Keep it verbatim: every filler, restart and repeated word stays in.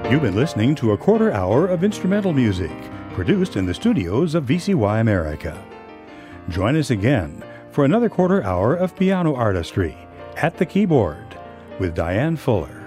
You've been listening to a quarter hour of instrumental music produced in the studios of V C Y America. Join us again for another quarter hour of piano artistry at the keyboard with Diane Fuller.